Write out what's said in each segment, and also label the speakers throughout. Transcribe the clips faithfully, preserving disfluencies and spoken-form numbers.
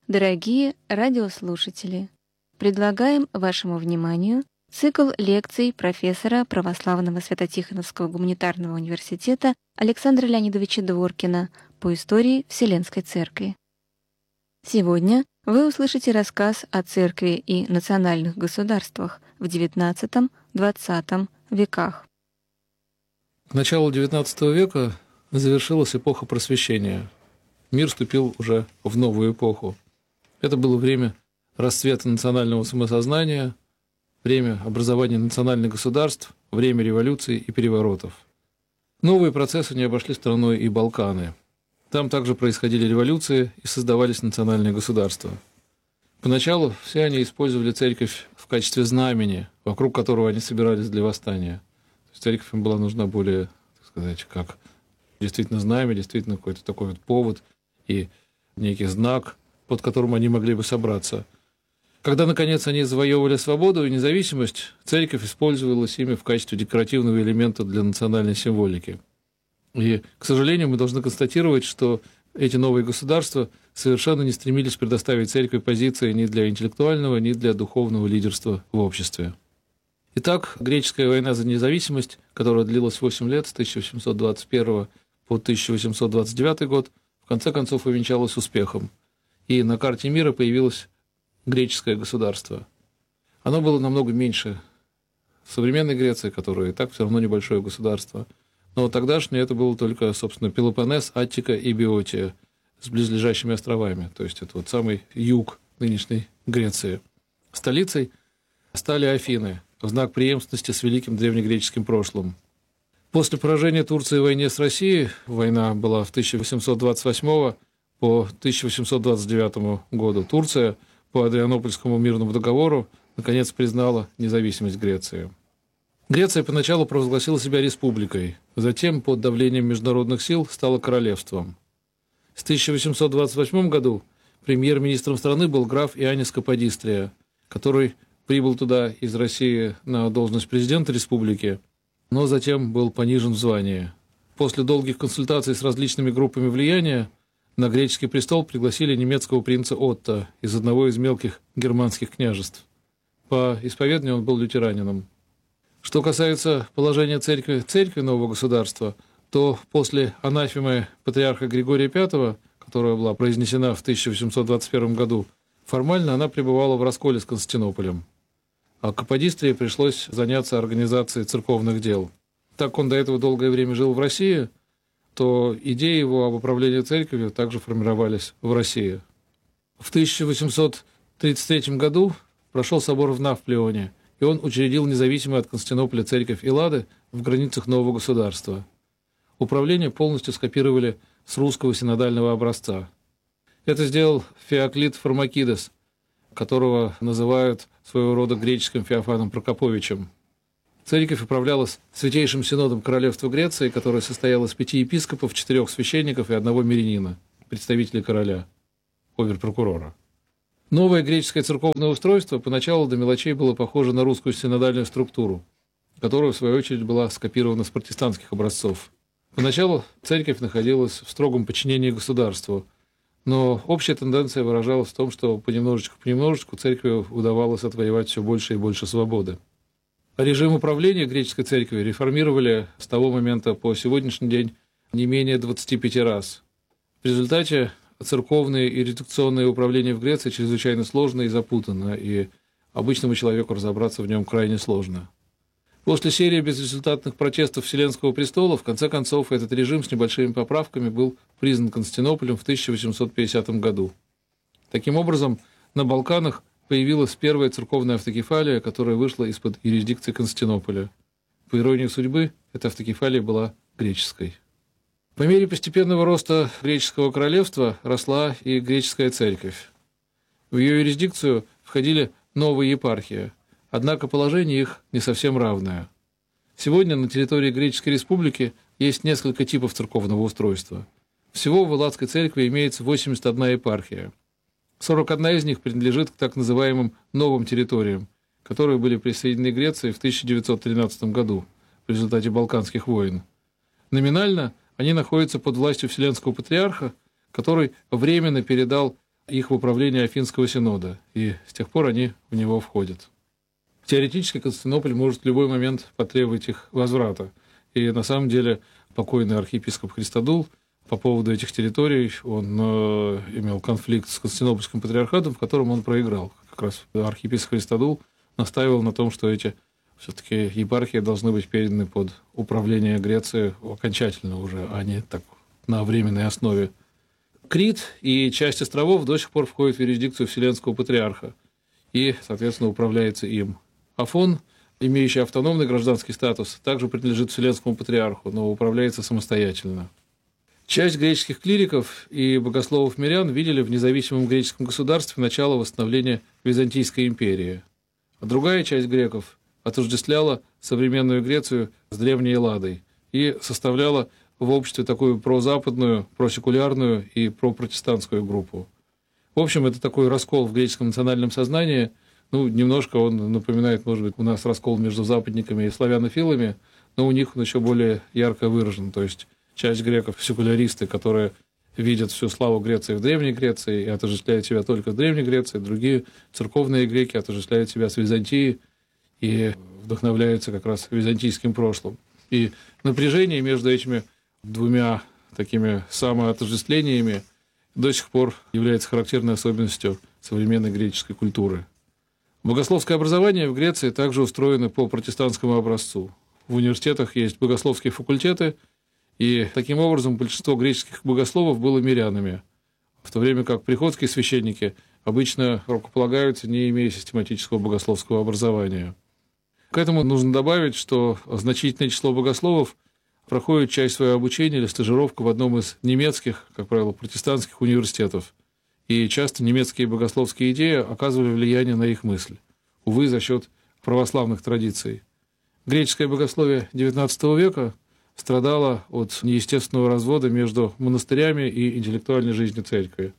Speaker 1: Дорогие радиослушатели, предлагаем вашему вниманию цикл лекций профессора Православного Свято-Тихоновского гуманитарного университета Александра Леонидовича Дворкина по истории Вселенской Церкви. Сегодня вы услышите рассказ о церкви и национальных государствах в девятнадцатом-двадцатом веках.
Speaker 2: К началу девятнадцатого века завершилась эпоха Просвещения. Мир вступил уже в новую эпоху. Это было время расцвета национального самосознания, время образования национальных государств, время революций и переворотов. Новые процессы не обошли стороной и Балканы. Там также происходили революции и создавались национальные государства. Поначалу все они использовали церковь в качестве знамени, вокруг которого они собирались для восстания. То есть церковь им была нужна более, так сказать, как действительно знамя, действительно какой-то такой вот повод и некий знак, под которым они могли бы собраться. Когда, наконец, они завоевывали свободу и независимость, церковь использовалась ими в качестве декоративного элемента для национальной символики. И, к сожалению, мы должны констатировать, что эти новые государства совершенно не стремились предоставить церкви позиции ни для интеллектуального, ни для духовного лидерства в обществе. Итак, греческая война за независимость, которая длилась восемь лет, с тысяча восемьсот двадцать первого по тысяча восемьсот двадцать девятый год, в конце концов увенчалась успехом. И на карте мира появилось греческое государство. Оно было намного меньше современной Греции, которая и так все равно небольшое государство. Но тогдашнее это было только, собственно, Пелопоннес, Аттика и Биотия с близлежащими островами. То есть это вот самый юг нынешней Греции. Столицей стали Афины в знак преемственности с великим древнегреческим прошлым. После поражения Турции в войне с Россией, война была в тысяча восемьсот двадцать восьмого по тысяча восемьсот двадцать девятому году, Турция по Адрианопольскому мирному договору наконец признала независимость Греции. Греция поначалу провозгласила себя республикой, затем под давлением международных сил стала королевством. В тысяча восемьсот двадцать восьмом году премьер-министром страны был граф Иоаннис Каподистрия, который прибыл туда из России на должность президента республики, но затем был понижен в звании. После долгих консультаций с различными группами влияния на греческий престол пригласили немецкого принца Отто из одного из мелких германских княжеств. По исповеданию он был лютеранином. Что касается положения церкви, церкви нового государства, то после анафемы патриарха Григория Пятого, которая была произнесена в тысяча восемьсот двадцать первом году, формально она пребывала в расколе с Константинополем. А Каподистрии пришлось заняться организацией церковных дел. Так как он до этого долгое время жил в России, то идеи его об управлении церковью также формировались в России. В тысяча восемьсот тридцать третьем году прошел собор в Навплеоне, и он учредил независимую от Константинополя церковь Эллады в границах нового государства. Управление полностью скопировали с русского синодального образца. Это сделал Феоклит Формакидес, которого называют своего рода греческим Феофаном Прокоповичем. Церковь управлялась Святейшим Синодом Королевства Греции, которое состояло из пяти епископов, четырех священников и одного мирянина, представителя короля, обер-прокурора. Новое греческое церковное устройство поначалу до мелочей было похоже на русскую синодальную структуру, которая, в свою очередь, была скопирована с протестантских образцов. Поначалу церковь находилась в строгом подчинении государству, но общая тенденция выражалась в том, что понемножечку-понемножечку церкви удавалось отвоевать все больше и больше свободы. Режим управления греческой церковью реформировали с того момента по сегодняшний день не менее двадцати пяти раз. В результате церковное и редакционное управление в Греции чрезвычайно сложно и запутанно, и обычному человеку разобраться в нем крайне сложно. После серии безрезультатных протестов Вселенского престола, в конце концов, этот режим с небольшими поправками был признан Константинополем в тысяча восемьсот пятидесятом году. Таким образом, на Балканах появилась первая церковная автокефалия, которая вышла из-под юрисдикции Константинополя. По иронии судьбы, эта автокефалия была греческой. По мере постепенного роста греческого королевства росла и греческая церковь. В ее юрисдикцию входили новые епархии, однако положение их не совсем равное. Сегодня на территории Греческой Республики есть несколько типов церковного устройства. Всего в Элладской церкви имеется восемьдесят одна епархия. сорок одна из них принадлежит к так называемым новым территориям, которые были присоединены Греции в тысяча девятьсот тринадцатом году в результате Балканских войн. Номинально они находятся под властью Вселенского патриарха, который временно передал их в управление Афинского синода, и с тех пор они в него входят. Теоретически Константинополь может в любой момент потребовать их возврата. И на самом деле покойный архиепископ Христодул по поводу этих территорий, он э, имел конфликт с Константинопольским патриархатом, в котором он проиграл. Как раз архиепископ Христодул настаивал на том, что эти все-таки епархии должны быть переданы под управление Греции окончательно уже, а не так на временной основе. Крит и часть островов до сих пор входят в юрисдикцию Вселенского патриарха и, соответственно, управляется им. Афон, имеющий автономный гражданский статус, также принадлежит Вселенскому патриарху, но управляется самостоятельно. Часть греческих клириков и богословов-мирян видели в независимом греческом государстве начало восстановления Византийской империи. А другая часть греков отождествляла современную Грецию с древней Элладой и составляла в обществе такую прозападную, просекулярную и пропротестантскую группу. В общем, это такой раскол в греческом национальном сознании. Ну, немножко он напоминает, может быть, у нас раскол между западниками и славянофилами, но у них он еще более ярко выражен. То есть часть греков – секуляристы, которые видят всю славу Греции в Древней Греции и отождествляют себя только с Древней Грецией. Другие церковные греки отождествляют себя с Византией и вдохновляются как раз византийским прошлым. И напряжение между этими двумя такими самоотождествлениями до сих пор является характерной особенностью современной греческой культуры. Богословское образование в Греции также устроено по протестантскому образцу. В университетах есть богословские факультеты, и таким образом большинство греческих богословов было мирянами, в то время как приходские священники обычно рукополагаются, не имея систематического богословского образования. К этому нужно добавить, что значительное число богословов проходит часть своего обучения или стажировку в одном из немецких, как правило, протестантских университетов. И часто немецкие богословские идеи оказывали влияние на их мысль, увы, за счет православных традиций. Греческое богословие девятнадцатого века страдало от неестественного развода между монастырями и интеллектуальной жизнью церкви.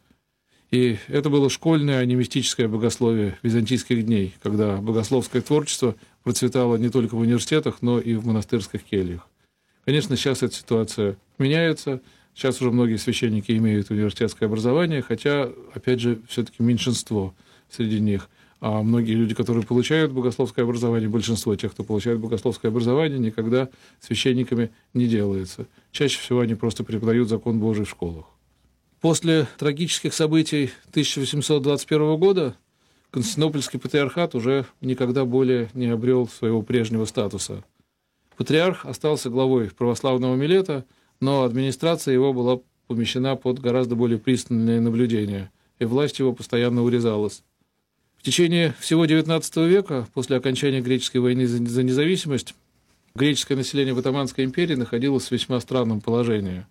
Speaker 2: И это было школьное, а не мистическое богословие византийских дней, когда богословское творчество процветало не только в университетах, но и в монастырских кельях. Конечно, сейчас эта ситуация меняется. Сейчас уже многие священники имеют университетское образование, хотя, опять же, все-таки меньшинство среди них. А многие люди, которые получают богословское образование, большинство тех, кто получает богословское образование, никогда священниками не делается. Чаще всего они просто преподают закон Божий в школах. После трагических событий тысяча восемьсот двадцать первого года Константинопольский патриархат уже никогда более не обрел своего прежнего статуса. Патриарх остался главой православного Милета, но администрация его была помещена под гораздо более пристальное наблюдение, и власть его постоянно урезалась. В течение всего девятнадцатого века, после окончания греческой войны за независимость, греческое население в Отtomанской империи находилось в весьма странном положении.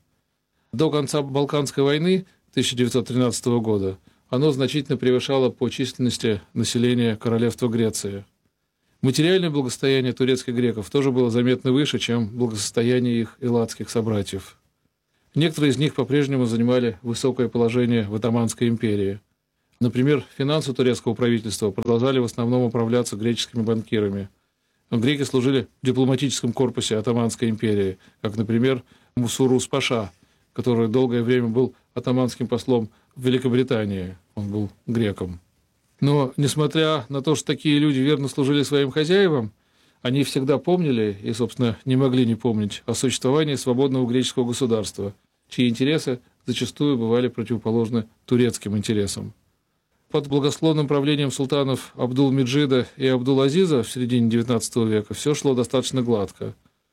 Speaker 2: До конца Балканской войны тысяча девятьсот тринадцатого года оно значительно превышало по численности население королевства Греции. Материальное благосостояние турецких греков тоже было заметно выше, чем благосостояние их элладских собратьев. Некоторые из них по-прежнему занимали высокое положение в Отtomанской империи. Например, финансы турецкого правительства продолжали в основном управляться греческими банкирами. Греки служили в дипломатическом корпусе Отtomанской империи, как, например, Мусурус-паша, который долгое время был оттоманским послом в Великобритании. Он был греком. Но, несмотря на то, что такие люди верно служили своим хозяевам, они всегда помнили и, собственно, не могли не помнить о существовании свободного греческого государства, чьи интересы зачастую бывали противоположны турецким интересам. Под благословным правлением султанов Абдул-Меджида и Абдул-Азиза в середине девятнадцатого века все шло достаточно гладко.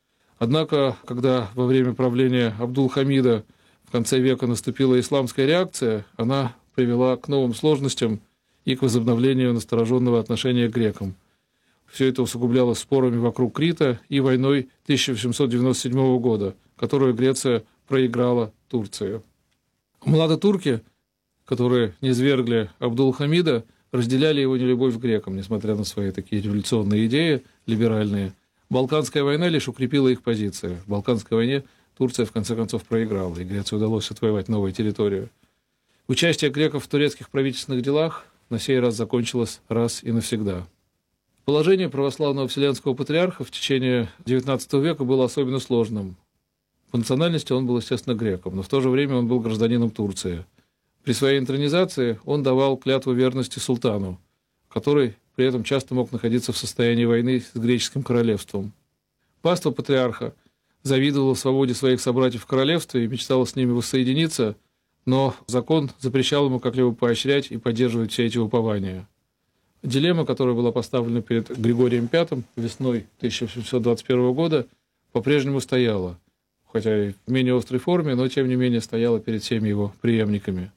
Speaker 2: Однако, когда во время правления Абдул-Хамида в конце века наступила исламская реакция, она привела к новым сложностям и к возобновлению настороженного отношения к грекам. Все это усугублялось спорами вокруг Крита и войной тысяча восемьсот девяносто седьмого года, которую Греция проиграла Турции. Младотурки, которые низвергли Абдул-Хамида, разделяли его нелюбовь к грекам, несмотря на свои такие революционные идеи, либеральные. Балканская война лишь укрепила их позиции. В Балканской войне Турция в конце концов проиграла, и Греции удалось отвоевать новую территорию. Участие греков в турецких правительственных делах на сей раз закончилось раз и навсегда. Положение православного Вселенского патриарха в течение девятнадцатого века было особенно сложным. По национальности он был, естественно, греком, но в то же время он был гражданином Турции. При своей интронизации он давал клятву верности султану, который при этом часто мог находиться в состоянии войны с греческим королевством. Паства патриарха завидовала свободе своих собратьев в королевстве и мечтала с ними воссоединиться, но закон запрещал ему как-либо поощрять и поддерживать все эти упования. Дилемма, которая была поставлена перед Григорием Пятым весной тысяча восемьсот двадцать первого года, по-прежнему стояла, хотя и в менее острой форме, но тем не менее стояла перед всеми его преемниками.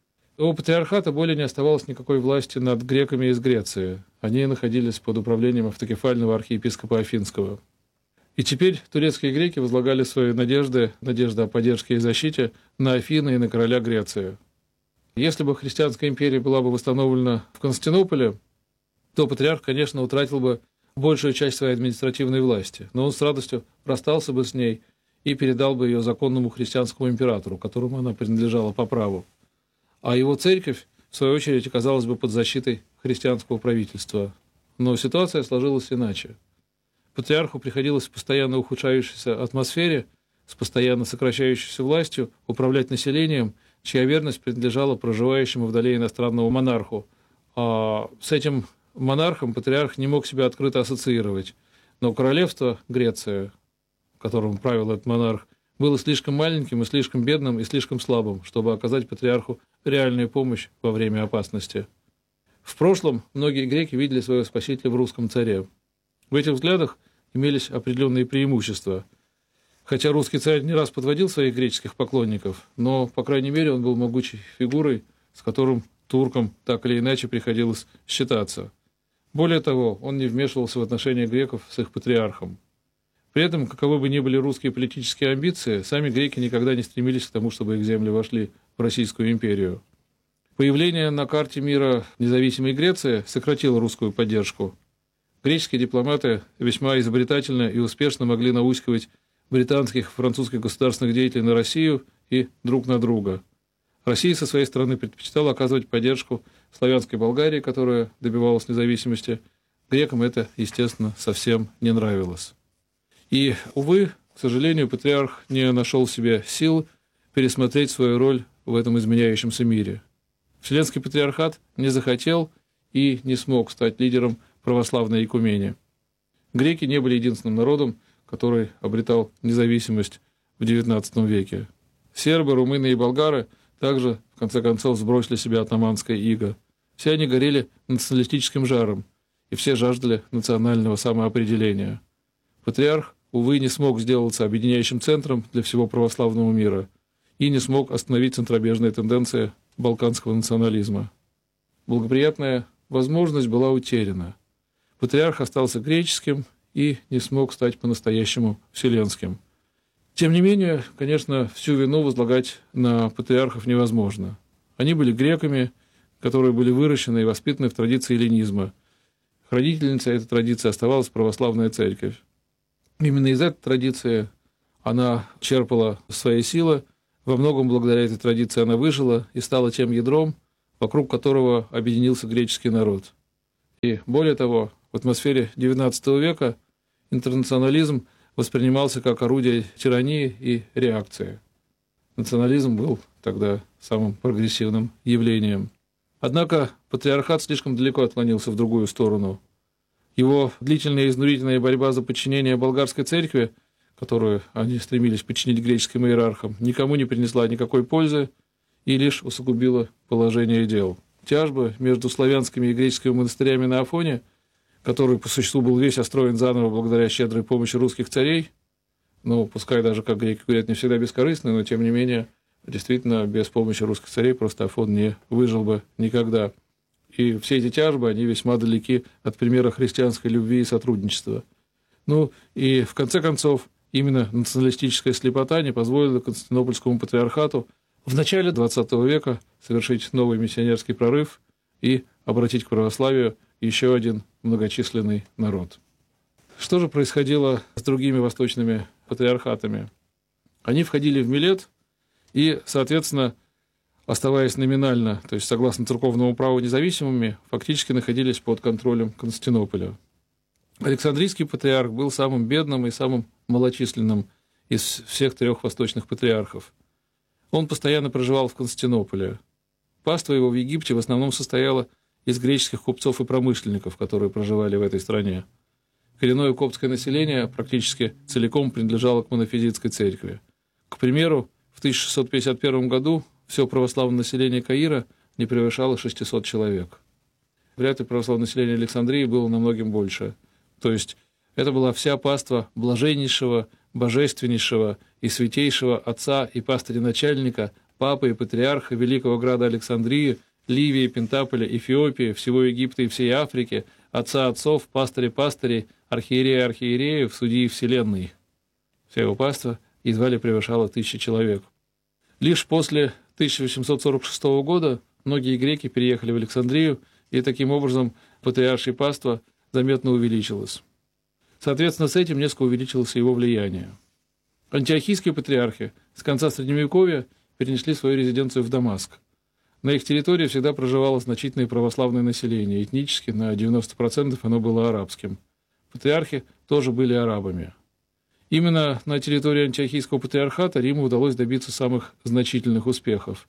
Speaker 2: У патриархата более не оставалось никакой власти над греками из Греции. Они находились под управлением автокефального архиепископа Афинского. И теперь турецкие греки возлагали свои надежды, надежды о поддержке и защите на Афины и на короля Греции. Если бы христианская империя была бы восстановлена в Константинополе, то патриарх, конечно, утратил бы большую часть своей административной власти, но он с радостью расстался бы с ней и передал бы ее законному христианскому императору, которому она принадлежала по праву. А его церковь, в свою очередь, оказалась бы под защитой христианского правительства. Но ситуация сложилась иначе. Патриарху приходилось в постоянно ухудшающейся атмосфере, с постоянно сокращающейся властью, управлять населением, чья верность принадлежала проживающему вдали иностранному монарху. А с этим монархом патриарх не мог себя открыто ассоциировать. Но королевство Греция, которым правил этот монарх, было слишком маленьким и слишком бедным и слишком слабым, чтобы оказать патриарху реальную помощь во время опасности. В прошлом многие греки видели своего спасителя в русском царе. В этих взглядах имелись определенные преимущества. Хотя русский царь не раз подводил своих греческих поклонников, но, по крайней мере, он был могучей фигурой, с которым туркам так или иначе приходилось считаться. Более того, он не вмешивался в отношения греков с их патриархом. При этом, каковы бы ни были русские политические амбиции, сами греки никогда не стремились к тому, чтобы их земли вошли в Российскую империю. Появление на карте мира независимой Греции сократило русскую поддержку. Греческие дипломаты весьма изобретательно и успешно могли науськивать британских и французских государственных деятелей на Россию и друг на друга. Россия со своей стороны предпочитала оказывать поддержку славянской Болгарии, которая добивалась независимости. Грекам это, естественно, совсем не нравилось. И, увы, к сожалению, патриарх не нашел в себе сил пересмотреть свою роль в этом изменяющемся мире. Вселенский патриархат не захотел и не смог стать лидером православной икумени. Греки не были единственным народом, который обретал независимость в девятнадцатом веке. Сербы, румыны и болгары также, в конце концов, сбросили с себя атаманское иго. Все они горели националистическим жаром, и все жаждали национального самоопределения. Патриарх, увы, не смог сделаться объединяющим центром для всего православного мира и не смог остановить центробежные тенденции балканского национализма. Благоприятная возможность была утеряна. Патриарх остался греческим и не смог стать по-настоящему вселенским. Тем не менее, конечно, всю вину возлагать на патриархов невозможно. Они были греками, которые были выращены и воспитаны в традиции эллинизма. Хранительницей этой традиции оставалась православная церковь. Именно из этой традиции она черпала свои силы. Во многом благодаря этой традиции она выжила и стала тем ядром, вокруг которого объединился греческий народ. И более того, в атмосфере девятнадцатого века интернационализм воспринимался как орудие тирании и реакции. Национализм был тогда самым прогрессивным явлением. Однако патриархат слишком далеко отклонился в другую сторону. Его длительная и изнурительная борьба за подчинение болгарской церкви, которую они стремились подчинить греческим иерархам, никому не принесла никакой пользы и лишь усугубила положение дел. Тяжбы между славянскими и греческими монастырями на Афоне, который по существу был весь отстроен заново благодаря щедрой помощи русских царей, ну, пускай даже, как греки говорят, не всегда бескорыстно, но тем не менее, действительно, без помощи русских царей просто Афон не выжил бы никогда. И все эти тяжбы, они весьма далеки от примера христианской любви и сотрудничества. Ну, и в конце концов, именно националистическая слепота не позволила Константинопольскому патриархату в начале двадцатого века совершить новый миссионерский прорыв и обратить к православию еще один многочисленный народ. Что же происходило с другими восточными патриархатами? Они входили в Милет и, соответственно, оставаясь номинально, то есть согласно церковному праву независимыми, фактически находились под контролем Константинополя. Александрийский патриарх был самым бедным и самым малочисленным из всех трех восточных патриархов. Он постоянно проживал в Константинополе. Паства его в Египте в основном состояла из греческих купцов и промышленников, которые проживали в этой стране. Коренное коптское население практически целиком принадлежало к монофизитской церкви. К примеру, в тысяча шестьсот пятьдесят первом году все православное население Каира не превышало шестисот человек. Вряд ли православное население Александрии было намного больше. То есть это была вся паства блаженнейшего, божественнейшего и святейшего отца и пастыря-начальника, папы и патриарха Великого Града Александрии, Ливии, Пентаполя, Эфиопии, всего Египта и всей Африки, отца отцов, пастыря пастырей, архиерея архиереев, судьи вселенной. Вся его паства едва ли превышала тысячи человек. Лишь после тысяча восемьсот сорок шестого года многие греки переехали в Александрию, и таким образом патриаршее паство заметно увеличилось. Соответственно, с этим несколько увеличилось его влияние. Антиохийские патриархи с конца Средневековья перенесли свою резиденцию в Дамаск. На их территории всегда проживало значительное православное население. Этнически на девяносто процентов оно было арабским. Патриархи тоже были арабами. Именно на территории антиохийского патриархата Риму удалось добиться самых значительных успехов.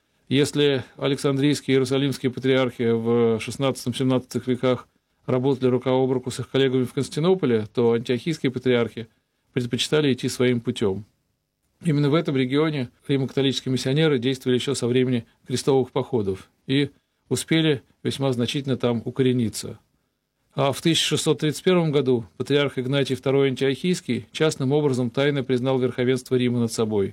Speaker 2: Если Александрийские и Иерусалимские патриархи в шестнадцатом-семнадцатом веках работали рука об руку с их коллегами в Константинополе, то антиохийские патриархи предпочитали идти своим путем. Именно в этом регионе римо-католические миссионеры действовали еще со времени крестовых походов и успели весьма значительно там укорениться. А в тысяча шестьсот тридцать первом году патриарх Игнатий второй Антиохийский частным образом тайно признал верховенство Рима над собой.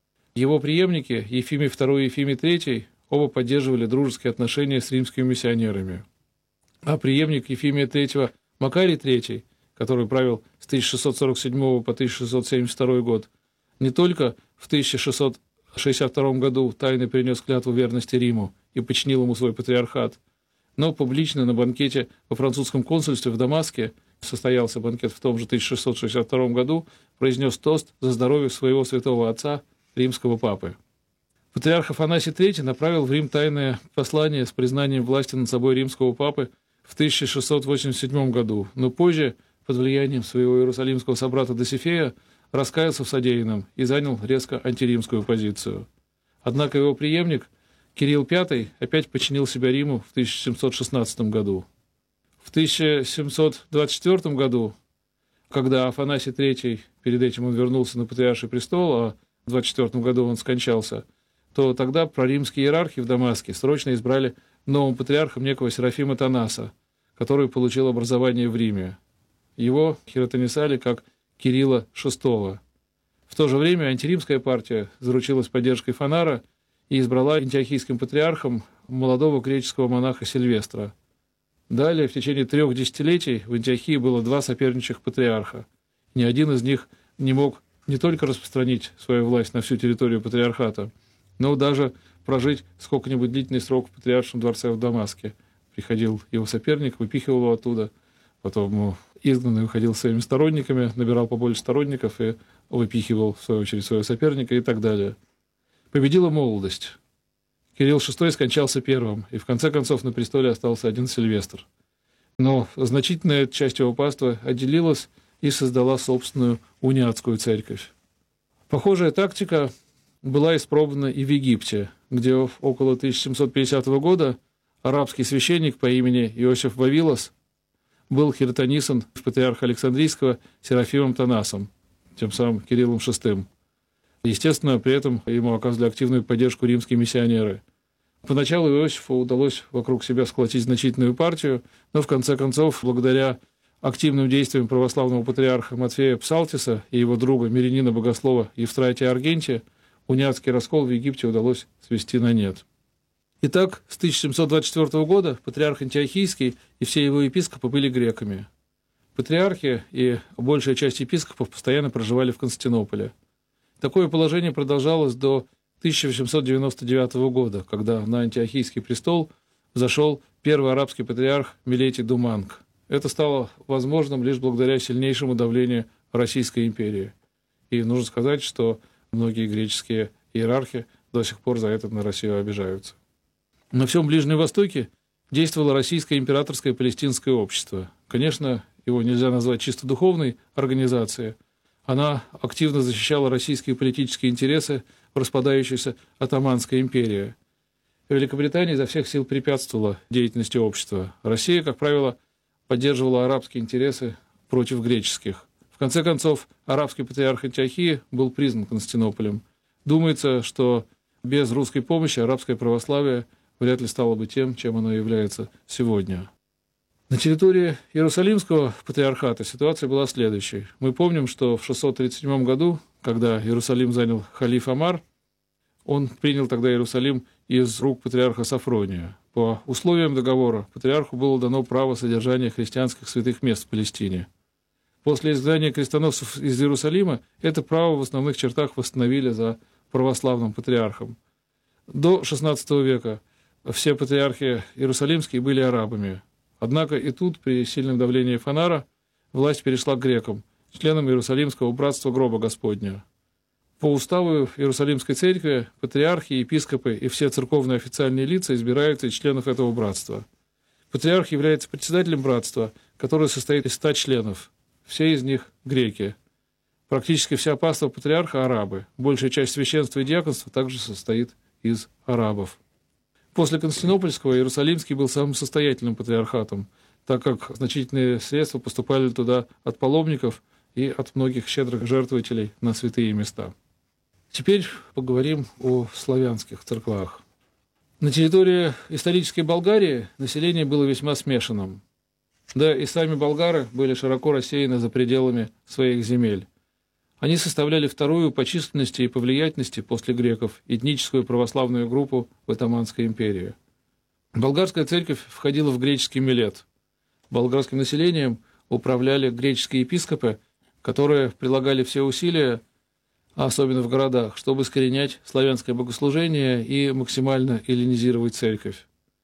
Speaker 2: Его преемники, Ефимий второй и Ефимий третий, оба поддерживали дружеские отношения с римскими миссионерами. А преемник Ефимия третьего, Макарий третий, который правил с тысяча шестьсот сорок седьмого по тысяча шестьсот семьдесят второй год, не только в тысяча шестьсот шестьдесят втором году тайно принес клятву верности Риму и подчинил ему свой патриархат, но публично на банкете во французском консульстве в Дамаске, состоялся банкет в том же тысяча шестьсот шестьдесят втором году, произнес тост за здоровье своего святого отца, римского папы. Патриарх Афанасий третий направил в Рим тайное послание с признанием власти над собой римского папы в тысяча шестьсот восемьдесят седьмом году, но позже, под влиянием своего иерусалимского собрата Досифея, раскаялся в содеянном и занял резко антиримскую позицию. Однако его преемник Кирилл пятый опять подчинил себя Риму в тысяча семьсот шестнадцатом году. В тысяча семьсот двадцать четвёртом году, когда Афанасий третий, перед этим он вернулся на патриарший престол, а в двадцать четвёртом году он скончался, то тогда проримские иерархи в Дамаске срочно избрали новым патриархом некого Серафима Танаса, который получил образование в Риме. Его хиротонисали как Кирилла шестого. В то же время антиримская партия заручилась поддержкой Фанара и избрала антиохийским патриархом молодого греческого монаха Сильвестра. Далее, в течение трех десятилетий в Антиохии было два соперничных патриарха. Ни один из них не мог не только распространить свою власть на всю территорию патриархата, но даже прожить сколько-нибудь длительный срок в патриаршем дворце в Дамаске. Приходил его соперник, выпихивал его оттуда, потом изгнанный выходил с своими сторонниками, набирал побольше сторонников и выпихивал, в свою очередь, своего соперника и так далее. Победила молодость. Кирилл шестой скончался первым, и в конце концов на престоле остался один Сильвестр. Но значительная часть его паства отделилась и создала собственную униатскую церковь. Похожая тактика была испробована и в Египте, где около тысяча семьсот пятидесятого года арабский священник по имени Иосиф Вавилос был хиротонисан в патриарха Александрийского Серафимом Танасом, тем самым Кириллом шестым. Естественно, при этом ему оказывали активную поддержку римские миссионеры. Поначалу Иосифу удалось вокруг себя сколотить значительную партию, но в конце концов, благодаря активным действиям православного патриарха Матфея Псалтиса и его друга мирянина-богослова Евстратия Аргентия, униатский раскол в Египте удалось свести на нет. Итак, с тысяча семьсот двадцать четвёртого года патриарх Антиохийский и все его епископы были греками. Патриархи и большая часть епископов постоянно проживали в Константинополе. Такое положение продолжалось до тысяча восемьсот девяносто девятого года, когда на Антиохийский престол взошел первый арабский патриарх Милетий Думанг. Это стало возможным лишь благодаря сильнейшему давлению Российской империи. И нужно сказать, что многие греческие иерархи до сих пор за это на Россию обижаются. На всем Ближнем Востоке действовало Российское императорское палестинское общество. Конечно, его нельзя назвать чисто духовной организацией. Она активно защищала российские политические интересы в распадающейся Отtomанской империи. Великобритания изо всех сил препятствовала деятельности общества. Россия, как правило, поддерживала арабские интересы против греческих. В конце концов, арабский патриарх Антиохии был признан Константинополем. Думается, что без русской помощи арабское православие вряд ли стало бы тем, чем оно является сегодня. На территории Иерусалимского патриархата ситуация была следующей. Мы помним, что в шестьсот тридцать седьмом году, когда Иерусалим занял халиф Амар, он принял тогда Иерусалим из рук патриарха Сафрония. По условиям договора патриарху было дано право содержания христианских святых мест в Палестине. После изгнания крестоносцев из Иерусалима это право в основных чертах восстановили за православным патриархом. До шестнадцатого века все патриархи иерусалимские были арабами. Однако и тут, при сильном давлении Фанара, власть перешла к грекам, членам Иерусалимского братства Гроба Господня. По уставу Иерусалимской церкви патриархи, епископы и все церковные официальные лица избираются из членов этого братства. Патриарх является председателем братства, которое состоит из ста членов. Все из них греки. Практически вся паства патриарха – арабы. Большая часть священства и диаконства также состоит из арабов. После Константинопольского Иерусалимский был самым состоятельным патриархатом, так как значительные средства поступали туда от паломников и от многих щедрых жертвователей на святые места. Теперь поговорим о славянских церквах. На территории исторической Болгарии население было весьма смешанным. Да и сами болгары были широко рассеяны за пределами своих земель. Они составляли вторую по численности и по влиятельности после греков этническую православную группу в Отtomанской империи. Болгарская церковь входила в греческий милет. Болгарским населением управляли греческие епископы, которые прилагали все усилия, особенно в городах, чтобы искоренять славянское богослужение и максимально эллинизировать церковь.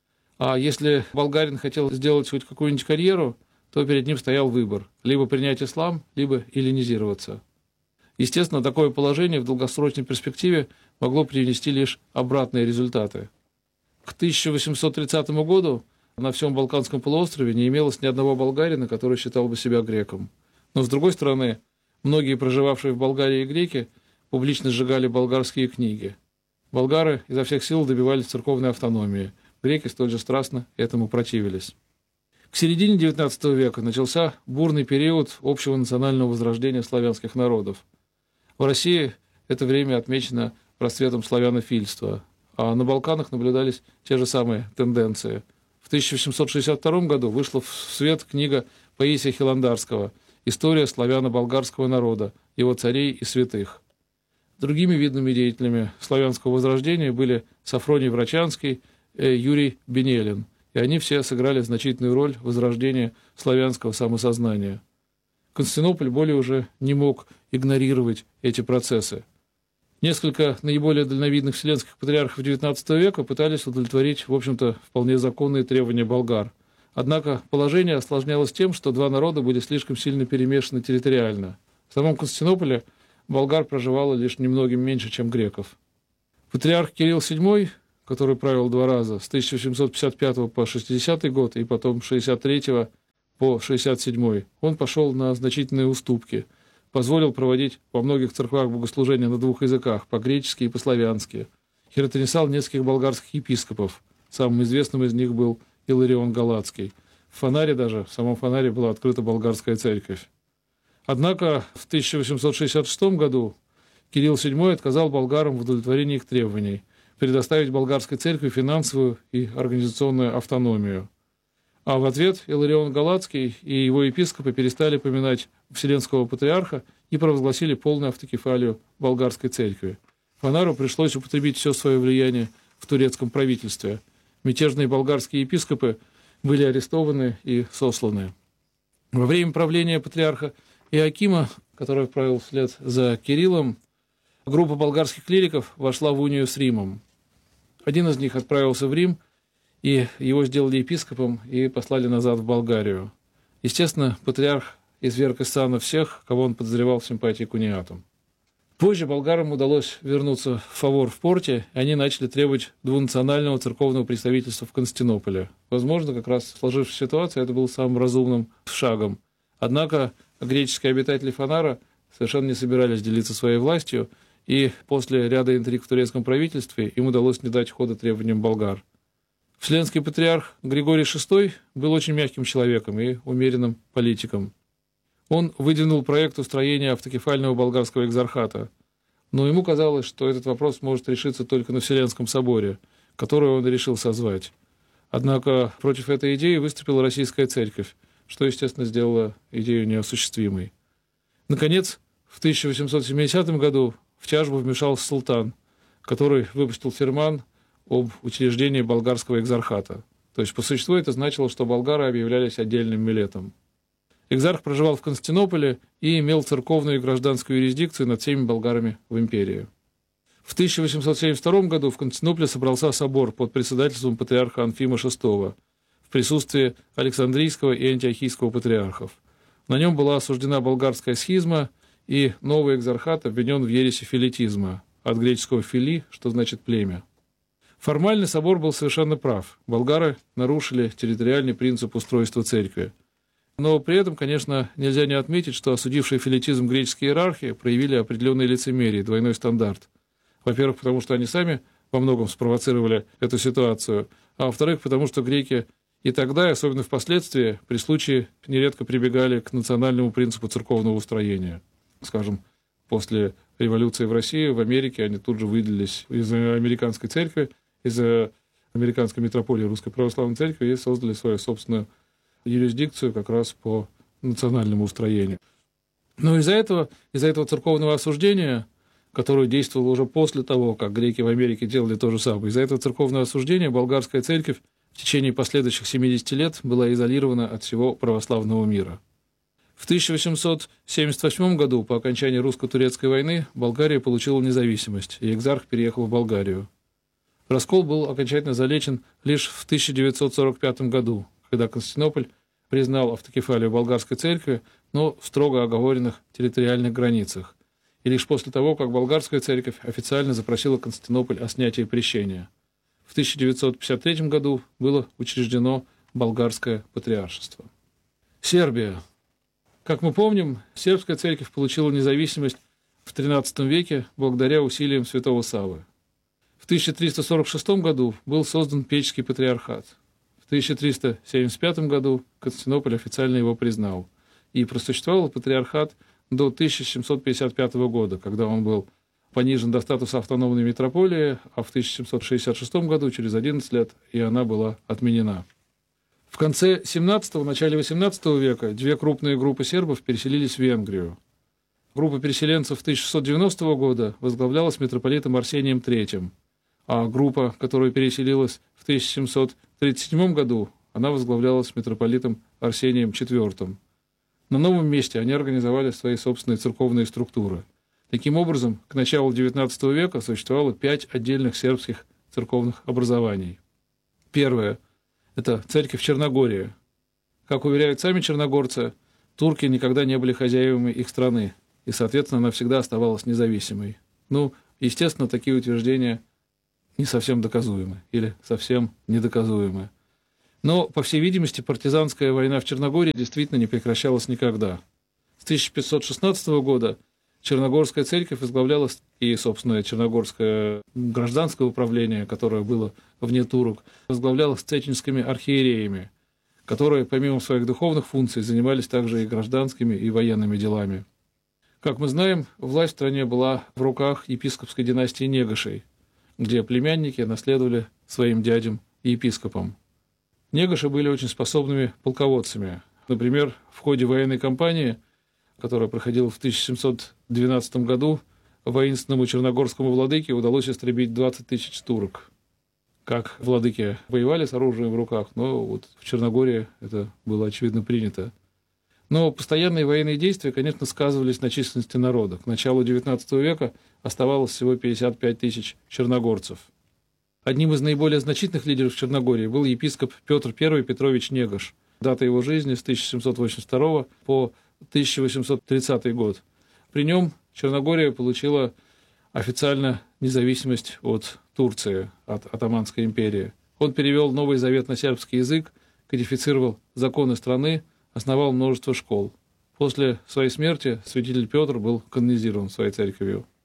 Speaker 2: А если болгарин хотел сделать хоть какую-нибудь карьеру, то перед ним стоял выбор – либо принять ислам, либо эллинизироваться. Естественно, такое положение в долгосрочной перспективе могло привнести лишь обратные результаты. К тысяча восемьсот тридцатому году на всем Балканском полуострове не имелось ни одного болгарина, который считал бы себя греком. Но, с другой стороны, многие проживавшие в Болгарии греки публично сжигали болгарские книги. Болгары изо всех сил добивались церковной автономии. Греки столь же страстно этому противились. К середине девятнадцатого века начался бурный период общего национального возрождения славянских народов. В России это время отмечено расцветом славянофильства, а на Балканах наблюдались те же самые тенденции. В тысяча восемьсот шестьдесят втором году вышла в свет книга Паисия Хиландарского «История славяно-болгарского народа, его царей и святых». Другими видными деятелями славянского возрождения были Сафроний Врачанский и Юрий Бенелин, и они все сыграли значительную роль в возрождении славянского самосознания. Константинополь более уже не мог игнорировать эти процессы. Несколько наиболее дальновидных вселенских патриархов девятнадцатого века пытались удовлетворить, в общем-то, вполне законные требования болгар. Однако положение осложнялось тем, что два народа были слишком сильно перемешаны территориально. В самом Константинополе болгар проживало лишь немногим меньше, чем греков. Патриарх Кирилл седьмой, который правил два раза, с тысяча восемьсот пятьдесят пятого по шестидесятый год и потом с шестьдесят третьего по шестьдесят седьмой, он пошел на значительные уступки, позволил проводить во многих церквах богослужения на двух языках, по-гречески и по-славянски. Хиротонесал нескольких болгарских епископов. Самым известным из них был Иларион Галатский. В Фанаре даже, в самом Фанаре была открыта болгарская церковь. Однако в тысяча восемьсот шестьдесят шестом году Кирилл седьмой отказал болгарам в удовлетворении их требований предоставить болгарской церкви финансовую и организационную автономию. А в ответ Иларион Галатский и его епископы перестали поминать Вселенского патриарха и провозгласили полную автокефалию болгарской церкви. Фанару пришлось употребить все свое влияние в турецком правительстве. Мятежные болгарские епископы были арестованы и сосланы. Во время правления патриарха Иоакима, который правил вслед за Кириллом, группа болгарских клириков вошла в унию с Римом. Один из них отправился в Рим, и его сделали епископом и послали назад в Болгарию. Естественно, патриарх изверг из сана всех, кого он подозревал в симпатии к униатам. Позже болгарам удалось вернуться в фавор в порте, и они начали требовать двунационального церковного представительства в Константинополе. Возможно, как раз в сложившейся ситуации это был самым разумным шагом. Однако греческие обитатели Фанара совершенно не собирались делиться своей властью, и после ряда интриг в турецком правительстве им удалось не дать хода требованиям болгар. Вселенский патриарх Григорий шестой был очень мягким человеком и умеренным политиком. Он выдвинул проект устроения автокефального болгарского экзархата, но ему казалось, что этот вопрос может решиться только на Вселенском соборе, который он решил созвать. Однако против этой идеи выступила Российская Церковь, что, естественно, сделало идею неосуществимой. Наконец, в тысяча восемьсот семидесятом году в тяжбу вмешался султан, который выпустил ферман об учреждении болгарского экзархата. То есть, по существу, это значило, что болгары объявлялись отдельным милетом. Экзарх проживал в Константинополе и имел церковную и гражданскую юрисдикцию над всеми болгарами в империи. В тысяча восемьсот семьдесят втором году в Константинополе собрался собор под председательством патриарха Анфима шестого в присутствии Александрийского и Антиохийского патриархов. На нем была осуждена болгарская схизма, и новый экзархат обвинен в ереси филитизма, от греческого «фили», что значит «племя». Формально собор был совершенно прав. Болгары нарушили территориальный принцип устройства церкви. Но при этом, конечно, нельзя не отметить, что осудившие филитизм греческие иерархи проявили определенное лицемерие, двойной стандарт. Во-первых, потому что они сами во многом спровоцировали эту ситуацию, а во-вторых, потому что греки и тогда, и особенно впоследствии, при случае нередко прибегали к национальному принципу церковного устроения. Скажем, после революции в России, в Америке они тут же выделились из американской церкви, из американской митрополии Русской Православной Церкви и создали свою собственную юрисдикцию как раз по национальному устроению. Но из-за этого, из-за этого церковного осуждения, которое действовало уже после того, как греки в Америке делали то же самое, из-за этого церковного осуждения болгарская церковь в течение последующих семидесяти лет была изолирована от всего православного мира. В тысяча восемьсот семьдесят восьмом году, по окончании русско-турецкой войны, Болгария получила независимость, и экзарх переехал в Болгарию. Раскол был окончательно залечен лишь в тысяча девятьсот сорок пятом году, когда Константинополь признал автокефалию болгарской церкви, но в строго оговоренных территориальных границах, и лишь после того, как болгарская церковь официально запросила Константинополь о снятии прещения. В тысяча девятьсот пятьдесят третьем году было учреждено болгарское патриаршество. Сербия. Как мы помним, сербская церковь получила независимость в тринадцатом веке благодаря усилиям святого Саввы. В тысяча триста сорок шестом году был создан Печский патриархат. В тысяча триста семьдесят пятом году Константинополь официально его признал. И просуществовал патриархат до тысяча семьсот пятьдесят пятого года, когда он был понижен до статуса автономной митрополии, а в тысяча семьсот шестьдесят шестом году, через одиннадцать лет, и она была отменена. В конце семнадцатого, начале восемнадцатого века две крупные группы сербов переселились в Венгрию. Группа переселенцев тысяча шестьсот девяностого года возглавлялась митрополитом Арсением третьим, а группа, которая переселилась в тысяча семьсот тридцать седьмом году, она возглавлялась митрополитом Арсением четвёртым. На новом месте они организовали свои собственные церковные структуры. Таким образом, к началу девятнадцатого века существовало пять отдельных сербских церковных образований. Первое – это церковь Черногории. Как уверяют сами черногорцы, турки никогда не были хозяевами их страны, и, соответственно, она всегда оставалась независимой. Ну, естественно, такие утверждения не совсем доказуемы или совсем недоказуемы. Но, по всей видимости, партизанская война в Черногории действительно не прекращалась никогда. С тысяча пятьсот шестнадцатого года Черногорская церковь возглавлялась, и, собственно, Черногорское гражданское управление, которое было вне турок, возглавлялось цеченскими архиереями, которые, помимо своих духовных функций, занимались также и гражданскими, и военными делами. Как мы знаем, власть в стране была в руках епископской династии Негошей, где племянники наследовали своим дядям и епископам. Негоши были очень способными полководцами. Например, в ходе военной кампании, которая проходила в тысяча семьсот двенадцатом году, воинственному черногорскому владыке удалось истребить двадцать тысяч турок. Как владыки воевали с оружием в руках, но вот в Черногории это было очевидно принято. Но постоянные военные действия, конечно, сказывались на численности народа. К началу девятнадцатого века оставалось всего пятьдесят пять тысяч черногорцев. Одним из наиболее значительных лидеров Черногории был епископ Петр Первый Петрович Негош. Дата его жизни с тысяча семьсот восемьдесят второго по тысяча восемьсот тридцатый год. При нем Черногория получила официально независимость от Турции, от Отtomанской империи. Он перевел Новый Завет на сербский язык, кодифицировал законы страны, основал множество школ. После своей смерти святитель Петр был канонизирован своей церковью.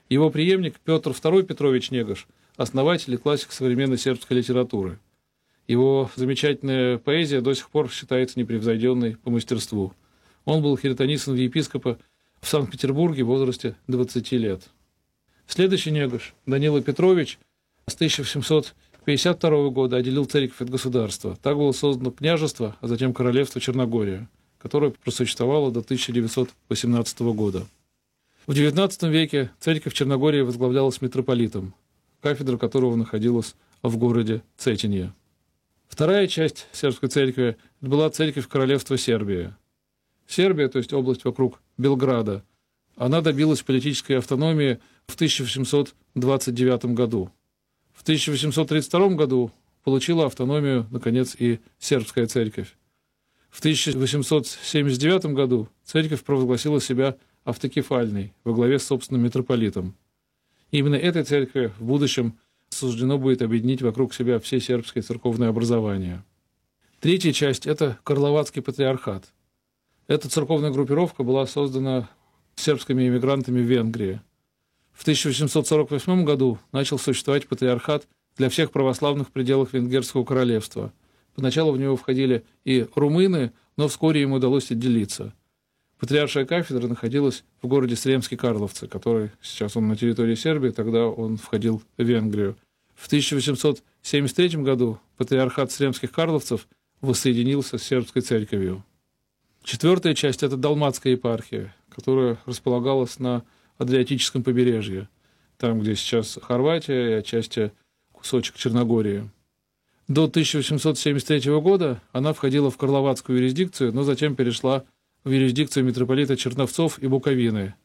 Speaker 2: Его преемник Петр второй Петрович Негаш, основатель и классик современной сербской литературы. Его замечательная поэзия до сих пор считается непревзойденной по мастерству. Он был хиротонисан в епископа в Санкт-Петербурге в возрасте двадцати лет. Следующий Негаш, Данила Петрович, с тысяча восемьсот пятьдесят второго года отделил церковь от государства. Так было создано княжество, а затем королевство Черногория, которое просуществовало до тысяча девятьсот восемнадцатого года. В девятнадцатом веке церковь Черногории возглавлялась митрополитом, кафедра которого находилась в городе Цетинье. Вторая часть сербской церкви была церковь королевства Сербия. Сербия, то есть область вокруг Белграда, она добилась политической автономии в тысяча восемьсот двадцать девятом году. В тысяча восемьсот тридцать втором году получила автономию, наконец, и сербская церковь. В тысяча восемьсот семьдесят девятом году церковь провозгласила себя автокефальной во главе с собственным митрополитом. И именно этой церкви в будущем суждено будет объединить вокруг себя все сербские церковные образования. Третья часть – это Карловацкий патриархат. Эта церковная группировка была создана сербскими эмигрантами в Венгрии. В тысяча восемьсот сорок восьмом году начал существовать патриархат для всех православных в пределах Венгерского королевства. Поначалу в него входили и румыны, но вскоре им удалось отделиться. Патриаршая кафедра находилась в городе Сремски Карловцы, который сейчас он на территории Сербии, тогда он входил в Венгрию. В тысяча восемьсот семьдесят третьем году патриархат Сремских Карловцев воссоединился с сербской церковью. Четвертая часть – это Далматская епархия, которая располагалась на Адриатическом побережье, там, где сейчас Хорватия и отчасти кусочек Черногории. До тысяча восемьсот семьдесят третьего года она входила в Карловацкую юрисдикцию, но затем перешла в юрисдикцию митрополита Черновцов и Буковины.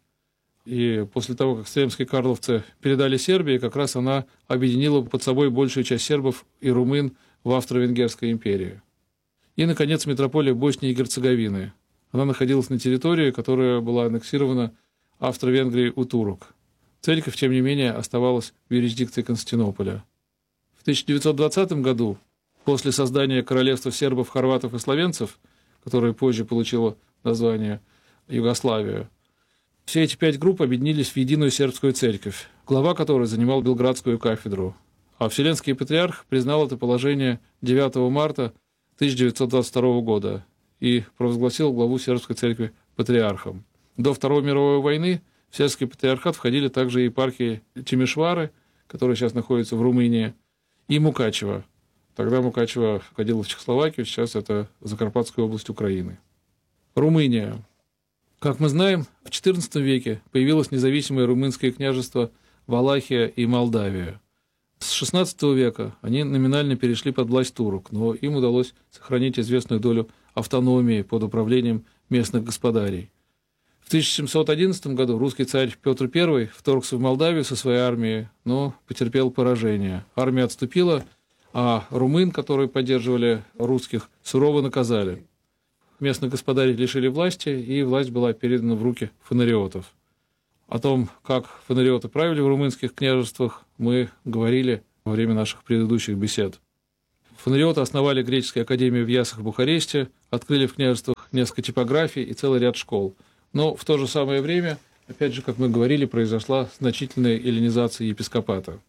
Speaker 2: И после того, как Сремские Карловцы передали Сербии, как раз она объединила под собой большую часть сербов и румын в Австро-Венгерской империи. И, наконец, митрополия Боснии и Герцеговины. Она находилась на территории, которая была аннексирована Австро-Венгрией у турок. Церковь, тем не менее, оставалась в юрисдикции Константинополя. В тысяча девятьсот двадцатом году, после создания королевства сербов, хорватов и словенцев, которое позже получило название Югославия, все эти пять групп объединились в единую сербскую церковь, глава которой занимал Белградскую кафедру. А Вселенский патриарх признал это положение девятого марта тысяча девятьсот двадцать второго года и провозгласил главу сербской церкви патриархом. До Второй мировой войны в сербский патриархат входили также епархии Тимишвары, которая сейчас находится в Румынии, и Мукачево. Тогда Мукачево входило в Чехословакию, сейчас это Закарпатская область Украины. Румыния. Как мы знаем, в четырнадцатом веке появилось независимое румынское княжество Валахия и Молдавия. С шестнадцатого века они номинально перешли под власть турок, но им удалось сохранить известную долю автономии под управлением местных господарей. В тысяча семьсот одиннадцатом году русский царь Петр Первый вторгся в Молдавию со своей армией, но потерпел поражение. Армия отступила, а румын, которые поддерживали русских, сурово наказали. Местных господарей лишили власти, и власть была передана в руки фонариотов. О том, как фонариоты правили в румынских княжествах, мы говорили во время наших предыдущих бесед. Фонариоты основали греческую академию в Ясах, Бухаресте, открыли в княжествах несколько типографий и целый ряд школ. Но в то же самое время, опять же, как мы говорили, произошла значительная эллинизация епископата.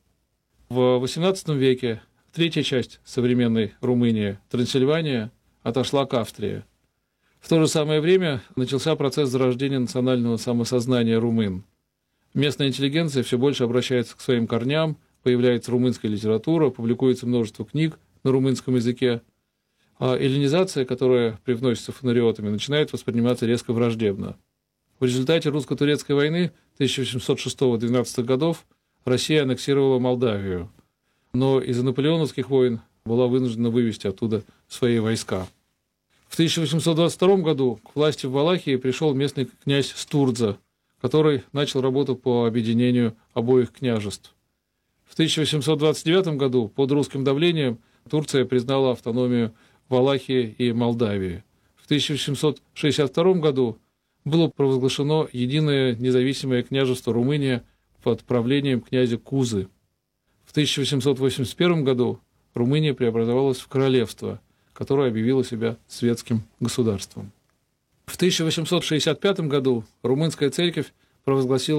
Speaker 2: В восемнадцатом веке третья часть современной Румынии, Трансильвания, отошла к Австрии. В то же самое время начался процесс зарождения национального самосознания румын. Местная интеллигенция все больше обращается к своим корням, появляется румынская литература, публикуется множество книг на румынском языке, а эллинизация, которая привносится фонариотами, начинает восприниматься резко враждебно. В результате русско-турецкой войны тысяча восемьсот шестого — двенадцатого годов Россия аннексировала Молдавию, но из-за наполеоновских войн была вынуждена вывести оттуда свои войска. В тысяча восемьсот двадцать втором году к власти в Валахии пришел местный князь Стурдза, который начал работу по объединению обоих княжеств. В тысяча восемьсот двадцать девятом году под русским давлением Турция признала автономию Валахии и Молдавии. В тысяча восемьсот шестьдесят втором году было провозглашено единое независимое княжество Румыния под правлением князя Кузы. В тысяча восемьсот восемьдесят первом году Румыния преобразовалась в королевство, которое объявило себя светским государством. В тысяча восемьсот шестьдесят пятом году румынская церковь провозгласила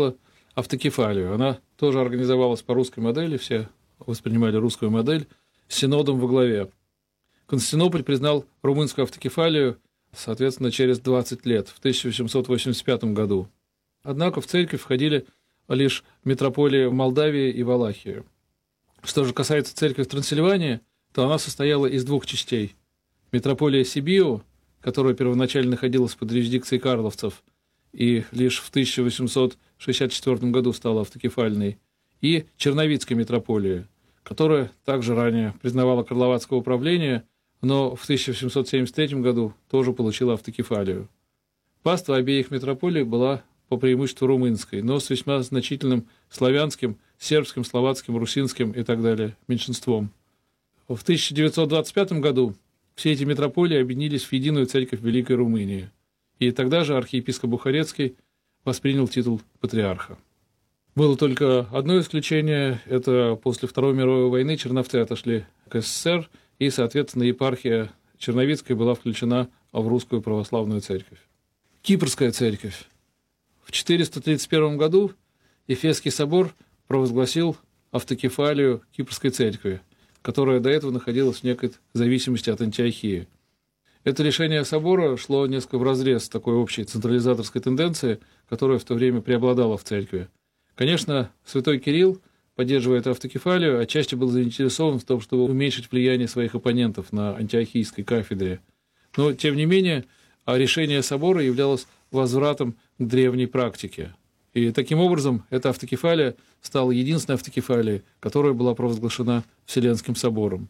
Speaker 2: автокефалию. Она тоже организовалась по русской модели, все воспринимали русскую модель, с синодом во главе. Константинополь признал румынскую автокефалию, соответственно, через двадцать лет, в тысяча восемьсот восемьдесят пятом году. Однако в церковь входили лишь митрополии Молдавии и Валахии. Что же касается церкви в Трансильвании, то она состояла из двух частей. Митрополия Сибио, которая первоначально находилась под юрисдикцией карловцев и лишь в тысяча восемьсот шестьдесят четвёртом году стала автокефальной, и Черновицкая митрополия, которая также ранее признавала карловацкое управление, но в тысяча восемьсот семьдесят третьем году тоже получила автокефалию. Паства обеих митрополий была по преимуществу румынской, но с весьма значительным славянским, сербским, словацким, русинским и так далее меньшинством. В тысяча девятьсот двадцать пятом году все эти митрополии объединились в единую церковь Великой Румынии, и тогда же архиепископ Бухарецкий воспринял титул патриарха. Было только одно исключение, это после Второй мировой войны черновцы отошли к СССР, и, соответственно, епархия Черновицкая была включена в русскую православную церковь. Кипрская церковь. В четыреста тридцать первом году Ефесский собор провозгласил автокефалию Кипрской церкви, которая до этого находилась в некой зависимости от Антиохии. Это решение собора шло несколько вразрез с такой общей централизаторской тенденцией, которая в то время преобладала в церкви. Конечно, святой Кирилл, поддерживая эту автокефалию, отчасти был заинтересован в том, чтобы уменьшить влияние своих оппонентов на антиохийской кафедре. Но, тем не менее, решение собора являлось возвратом к древней практике. И таким образом эта автокефалия стала единственной автокефалией, которая была провозглашена Вселенским собором.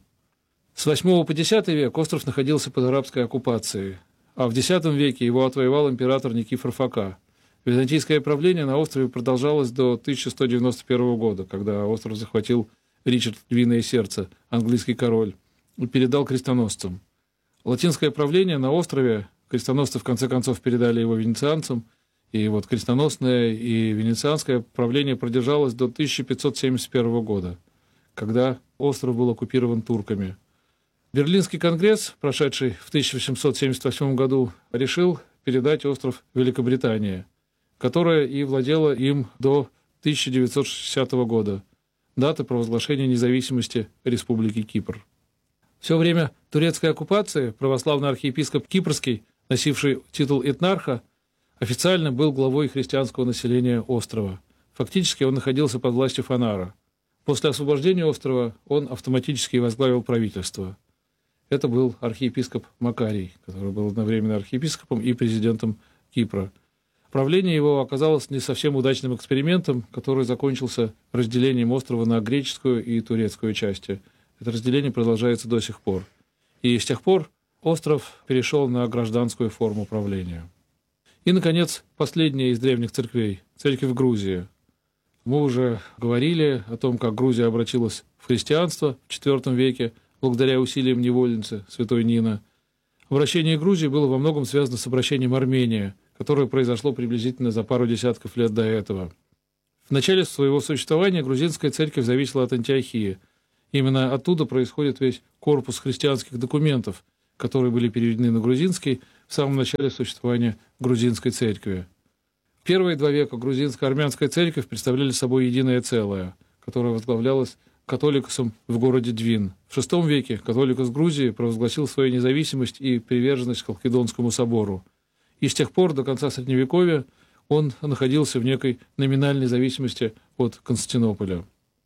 Speaker 2: С восьмого по десятый век остров находился под арабской оккупацией, а в десятом веке его отвоевал император Никифор Фока. Византийское правление на острове продолжалось до тысяча сто девяносто первого года, когда остров захватил Ричард Львиное Сердце, английский король, и передал крестоносцам. Латинское правление на острове, крестоносцы в конце концов передали его венецианцам, и вот крестоносное и венецианское правление продержалось до тысяча пятьсот семьдесят первого года, когда остров был оккупирован турками. Берлинский конгресс, прошедший в тысяча восемьсот семьдесят восьмом году, решил передать остров Великобритании, которая и владела им до тысяча девятьсот шестидесятого года, даты провозглашения независимости Республики Кипр. Все время турецкой оккупации православный архиепископ Кипрский, носивший титул этнарха, официально был главой христианского населения острова. Фактически он находился под властью Фанара. После освобождения острова он автоматически возглавил правительство. Это был архиепископ Макарий, который был одновременно архиепископом и президентом Кипра. Правление его оказалось не совсем удачным экспериментом, который закончился разделением острова на греческую и турецкую части. Это разделение продолжается до сих пор. И с тех пор остров перешел на гражданскую форму правления. И, наконец, последняя из древних церквей – церковь Грузии. Мы уже говорили о том, как Грузия обратилась в христианство в четвёртом веке благодаря усилиям невольницы святой Нины. Обращение Грузии было во многом связано с обращением Армении, которое произошло приблизительно за пару десятков лет до этого. В начале своего существования грузинская церковь зависела от Антиохии. Именно оттуда происходит весь корпус христианских документов, которые были переведены на грузинский в самом начале существования грузинской церкви. Первые два века грузинская армянская церковь представляли собой единое целое, которое возглавлялось католикосом в городе Двин. В шестом веке католикос Грузии провозгласил свою независимость и приверженность к Халкидонскому собору. И с тех пор до конца Средневековья он находился в некой номинальной зависимости от Константинополя.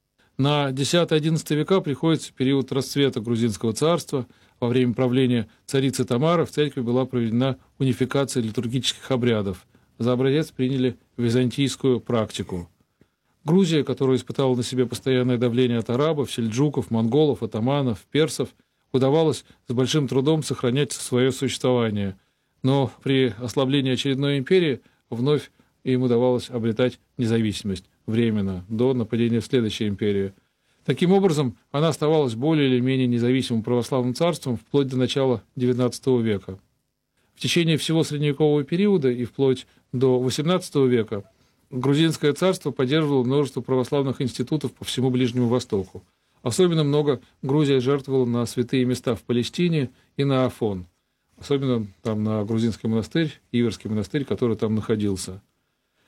Speaker 2: На десятый-одиннадцатый века приходится период расцвета грузинского царства. Во время правления царицы Тамары в церкви была проведена унификация литургических обрядов. За образец приняли византийскую практику. Грузия, которая испытала на себе постоянное давление от арабов, сельджуков, монголов, атаманов, персов, удавалось с большим трудом сохранять свое существование. Но при ослаблении очередной империи вновь им удавалось обретать независимость временно, до нападения следующей империи. Таким образом, она оставалась более или менее независимым православным царством вплоть до начала девятнадцатого века. В течение всего средневекового периода и вплоть до восемнадцатого века грузинское царство поддерживало множество православных институтов по всему Ближнему Востоку. Особенно много Грузия жертвовала на святые места в Палестине и на Афон. Особенно там на грузинский монастырь, Иверский монастырь, который там находился.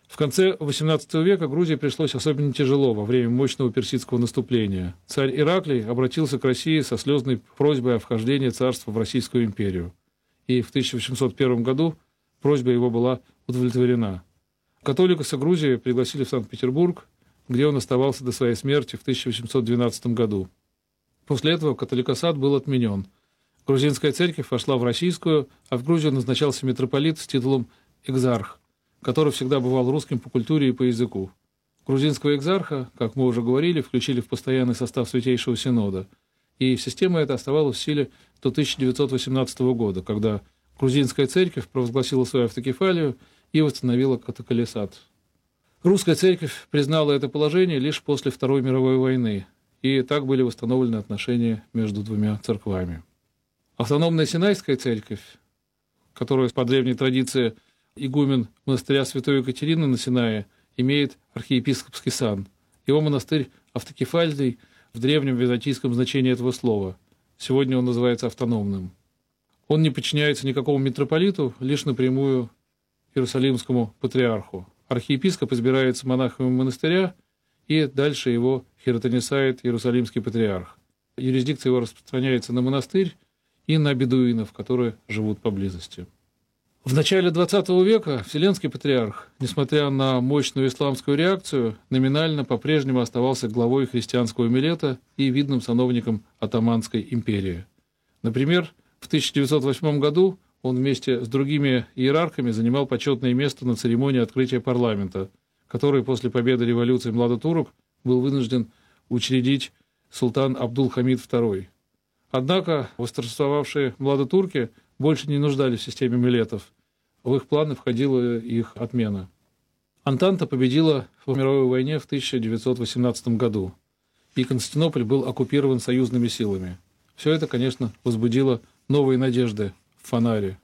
Speaker 2: В конце восемнадцатого века Грузии пришлось особенно тяжело во время мощного персидского наступления. Царь Ираклий обратился к России со слезной просьбой о вхождении царства в Российскую империю. И в тысяча восемьсот первом году просьба его была удовлетворена. Католикоса Грузии пригласили в Санкт-Петербург, где он оставался до своей смерти в тысяча восемьсот двенадцатом году. После этого католикосат был отменен. Грузинская церковь вошла в российскую, а в Грузию назначался митрополит с титулом экзарх, который всегда бывал русским по культуре и по языку. Грузинского экзарха, как мы уже говорили, включили в постоянный состав Святейшего Синода, и система эта оставалась в силе до тысяча девятьсот восемнадцатого года, когда грузинская церковь провозгласила свою автокефалию и восстановила католикосат. Русская церковь признала это положение лишь после Второй мировой войны, и так были восстановлены отношения между двумя церквами. Автономная Синайская церковь, которая по древней традиции игумен монастыря Святой Екатерины на Синае, имеет архиепископский сан. Его монастырь автокефальный в древнем византийском значении этого слова. Сегодня он называется автономным. Он не подчиняется никакому митрополиту, лишь напрямую Иерусалимскому патриарху. Архиепископ избирается монахами монастыря, и дальше его хиротонисает Иерусалимский патриарх. Юрисдикция его распространяется на монастырь и на бедуинов, которые живут поблизости. В начале двадцатого века Вселенский патриарх, несмотря на мощную исламскую реакцию, номинально по-прежнему оставался главой христианского милета и видным сановником Отtomанской империи. Например, в тысяча девятьсот восьмом году он вместе с другими иерархами занимал почетное место на церемонии открытия парламента, который после победы революции младотурок был вынужден учредить султан Абдул-Хамид второй. Однако восторжествовавшие младотурки больше не нуждались в системе милетов. В их планы входила их отмена. Антанта победила в мировой войне в тысяча девятьсот восемнадцатом году, и Константинополь был оккупирован союзными силами. Все это, конечно, возбудило новые надежды в Фанаре.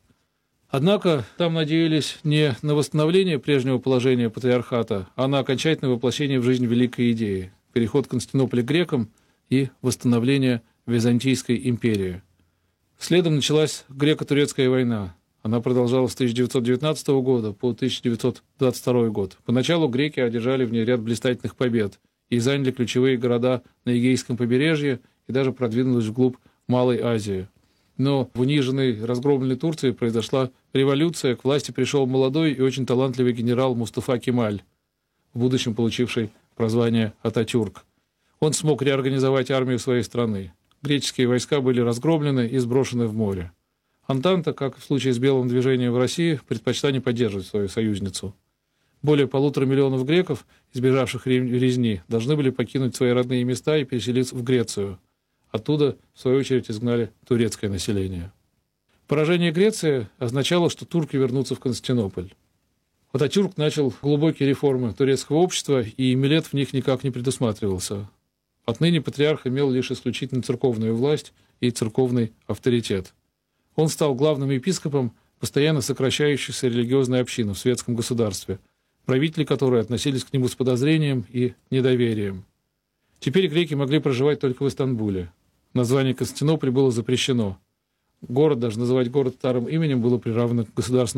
Speaker 2: Однако там надеялись не на восстановление прежнего положения патриархата, а на окончательное воплощение в жизнь великой идеи – переход Константинополя к грекам и восстановление Византийской империи. Следом началась греко-турецкая война. Она продолжалась с тысяча девятьсот девятнадцатого года по тысяча девятьсот двадцать второй год. Поначалу греки одержали в ней ряд блистательных побед и заняли ключевые города на Эгейском побережье и даже продвинулись вглубь Малой Азии. Но в униженной, разгромленной Турции произошла революция, к власти пришел молодой и очень талантливый генерал Мустафа Кемаль, в будущем получивший прозвание Ататюрк. Он смог реорганизовать армию своей страны. Греческие войска были разгромлены и сброшены в море. Антанта, как в случае с белым движением в России, предпочла не поддерживать свою союзницу. Более полутора миллионов греков, избежавших резни, должны были покинуть свои родные места и переселиться в Грецию. Оттуда, в свою очередь, изгнали турецкое население. Поражение Греции означало, что турки вернутся в Константинополь. Ататюрк начал глубокие реформы турецкого общества, и милет в них никак не предусматривался. Отныне патриарх имел лишь исключительно церковную власть и церковный авторитет. Он стал главным епископом постоянно сокращающейся религиозной общины в светском государстве, правители которой относились к нему с подозрением и недоверием. Теперь греки могли проживать только в Истамбуле. Название Константинополь было запрещено. Город, даже называть город старым именем, было приравнено к государственному